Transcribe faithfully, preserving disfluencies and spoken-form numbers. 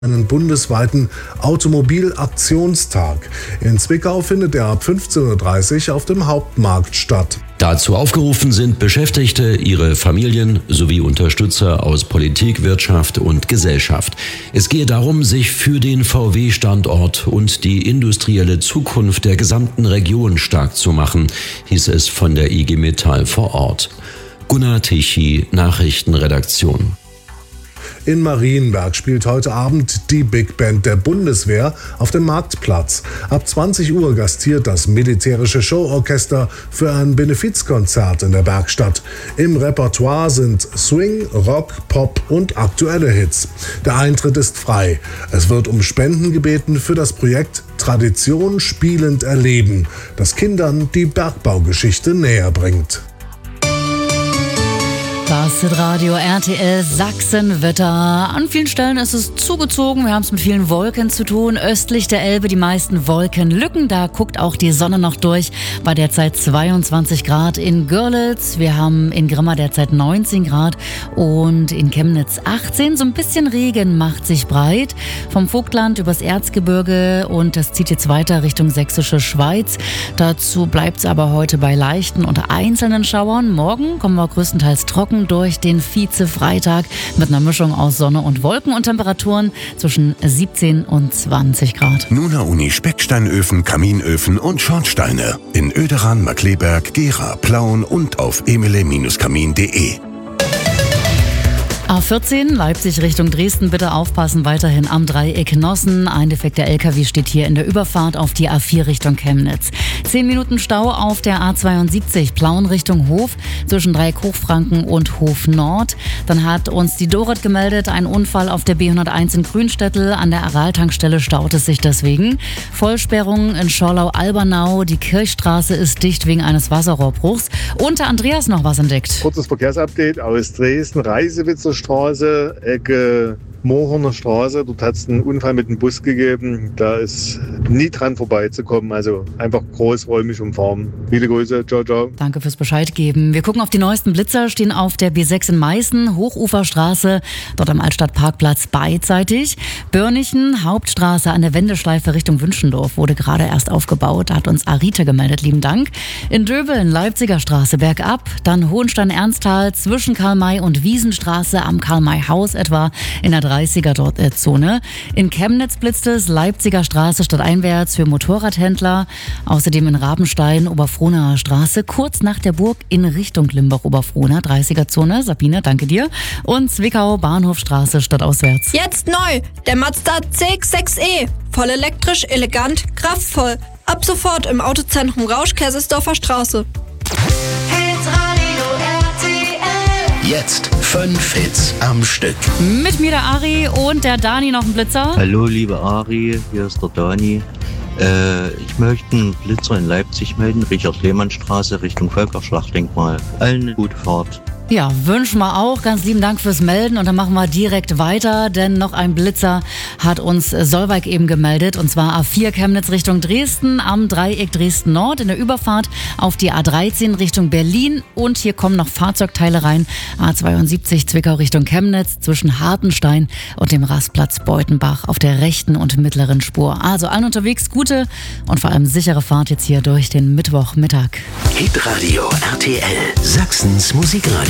einen bundesweiten Automobilaktionstag. In Zwickau findet er ab fünfzehn Uhr dreißig auf dem Hauptmarkt statt. Dazu aufgerufen sind Beschäftigte, ihre Familien sowie Unterstützer aus Politik, Wirtschaft und Gesellschaft. Es gehe darum, sich für den V W-Standort und die industrielle Zukunft der gesamten Region stark zu machen, hieß es von der I G Metall vor Ort. Gunnar Tichy, Nachrichtenredaktion. In Marienberg spielt heute Abend die Big Band der Bundeswehr auf dem Marktplatz. Ab zwanzig Uhr gastiert das militärische Showorchester für ein Benefizkonzert in der Bergstadt. Im Repertoire sind Swing, Rock, Pop und aktuelle Hits. Der Eintritt ist frei. Es wird um Spenden gebeten für das Projekt Tradition spielend erleben, das Kindern die Bergbaugeschichte näher bringt. Das ist Radio R T L Sachsen-Wetter. An vielen Stellen ist es zugezogen. Wir haben es mit vielen Wolken zu tun. Östlich der Elbe die meisten Wolkenlücken. Da guckt auch die Sonne noch durch. Bei derzeit zweiundzwanzig Grad in Görlitz. Wir haben in Grimma derzeit neunzehn Grad und in Chemnitz achtzehn. So ein bisschen Regen macht sich breit. Vom Vogtland übers Erzgebirge und das zieht jetzt weiter Richtung sächsische Schweiz. Dazu bleibt es aber heute bei leichten und einzelnen Schauern. Morgen kommen wir größtenteils trocken durch den Vize-Freitag mit einer Mischung aus Sonne und Wolken und Temperaturen zwischen siebzehn und zwanzig Grad. Nuna Uni Specksteinöfen, Kaminöfen und Schornsteine in Oederan, Markleberg, Gera, Plauen und auf emile Bindestrich kamin punkt de. A vierzehn, Leipzig Richtung Dresden, bitte aufpassen, weiterhin am Dreieck Nossen. Ein defekter L K W steht hier in der Überfahrt auf die A vier Richtung Chemnitz. Zehn Minuten Stau auf der A zweiundsiebzig, Plauen Richtung Hof, zwischen Dreieck Hochfranken und Hof Nord. Dann hat uns die Dorit gemeldet, ein Unfall auf der B hunderteins in Grünstädtel. An der Aral-Tankstelle staut es sich deswegen. Vollsperrung in Schorlau-Albernau, die Kirchstraße ist dicht wegen eines Wasserrohrbruchs. Und der Andreas noch was entdeckt. Kurzes Verkehrsupdate aus Dresden, Reisewitzer Straße, Ecke Mohorner Straße. Dort hat es einen Unfall mit dem Bus gegeben. Da ist nie dran vorbeizukommen. Also einfach großräumig umfahren. Viele Grüße. Ciao, ciao. Danke fürs Bescheid geben. Wir gucken auf die neuesten Blitzer, stehen auf der B sechs in Meißen, Hochuferstraße, dort am Altstadtparkplatz beidseitig. Börnichen, Hauptstraße an der Wendeschleife Richtung Wünschendorf wurde gerade erst aufgebaut. Da hat uns Arita gemeldet, lieben Dank. In Döbeln, Leipziger Straße bergab, dann Hohenstein-Ernsthal zwischen Karl-May und Wiesenstraße am Karl-May-Haus etwa in der dreißiger-Zone. In Chemnitz blitzt es, Leipziger Straße stadteinwärts für Motorradhändler. Außerdem in Rabenstein, Oberfrohnaer Straße, kurz nach der Burg in Richtung Limbach-Oberfrohna, dreißiger-Zone. Sabine, danke dir. Und Zwickau, Bahnhofstraße stadtauswärts. Jetzt neu, der Mazda C X sechs E. Voll elektrisch, elegant, kraftvoll. Ab sofort im Autozentrum Rausch, Kaisersdorfer Straße. Jetzt fünf Hits am Stück. Mit mir der Ari und der Dani noch ein Blitzer. Hallo liebe Ari, hier ist der Dani. Äh, ich möchte einen Blitzer in Leipzig melden, Richard-Lehmann-Straße Richtung Völkerschlachtdenkmal. Allen eine gute Fahrt. Ja, wünschen wir auch. Ganz lieben Dank fürs Melden und dann machen wir direkt weiter, denn noch ein Blitzer hat uns Solveig eben gemeldet und zwar A vier Chemnitz Richtung Dresden am Dreieck Dresden Nord in der Überfahrt auf die A dreizehn Richtung Berlin und hier kommen noch Fahrzeugteile rein. A zweiundsiebzig Zwickau Richtung Chemnitz zwischen Hartenstein und dem Rastplatz Beutenbach auf der rechten und mittleren Spur. Also allen unterwegs gute und vor allem sichere Fahrt jetzt hier durch den Mittwochmittag. Hitradio R T L, Sachsens Musikradio.